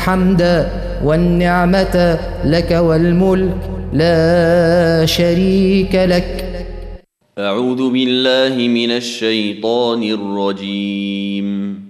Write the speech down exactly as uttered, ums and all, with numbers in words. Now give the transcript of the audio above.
الحمد والنعمة لك والملك لا شريك لك. أعوذ بالله من الشيطان الرجيم.